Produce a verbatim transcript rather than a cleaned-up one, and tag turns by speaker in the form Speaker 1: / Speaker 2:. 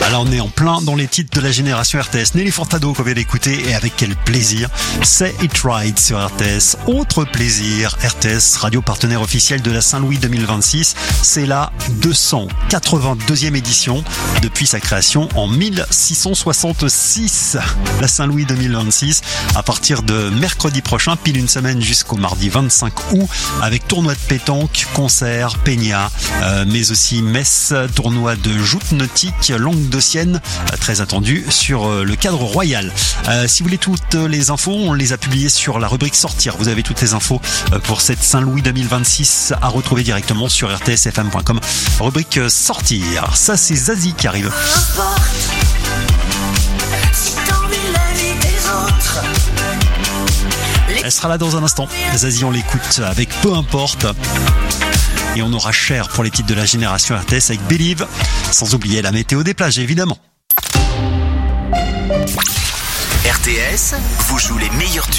Speaker 1: Là, on est en plein dans les titres de la génération R T S. Nelly Furtado qu'on vient d'écouter et avec quel plaisir. Say It Right sur R T S. Autre plaisir, R T S, radio partenaire officiel de la Saint-Louis deux mille vingt-six. C'est la deux cent quatre-vingt-deuxième édition depuis sa création en mille six cent soixante-six. La Saint-Louis deux mille vingt-six à partir de mercredi prochain, pile une semaine jusqu'au mardi vingt-cinq août, avec tournoi de pétanque, concert, peña, euh, mais aussi messe, tournoi de joute nautique languedocienne, euh, très attendu sur euh, le cadre royal. Euh, si vous voulez toutes les infos, on les a publiées sur la rubrique Sortir. Vous avez toutes les infos euh, pour cette Saint-Louis deux mille vingt-six à retrouver directement sur r t s f m point com. Rubrique euh, Sortir. Ça, c'est Zazie qui arrive. Elle sera là dans un instant. Zazie, on l'écoute avec Peu importe. Et on aura Cher pour les titres de la génération R T S avec Believe. Sans oublier la météo des plages, évidemment.
Speaker 2: R T S vous joue les meilleurs tubes.